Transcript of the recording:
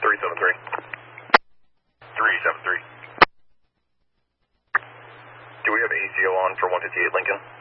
373. 373. Do we have ACO on for 158 Lincoln?